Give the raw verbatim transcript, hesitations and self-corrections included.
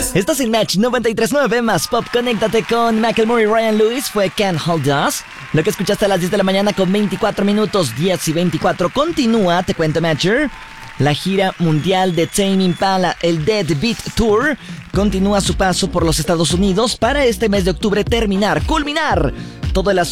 Estás en Match noventa y tres punto nueve más Pop. Conéctate con Macklemore y Ryan Lewis. Fue Can't Hold Us. Lo que escuchaste a las diez de la mañana con veinticuatro minutos, diez y veinticuatro. Continúa, te cuento, Matcher, la gira mundial de Tame Impala, el Dead Beat Tour, continúa su paso por los Estados Unidos para este mes de octubre terminar, culminar todo el asunto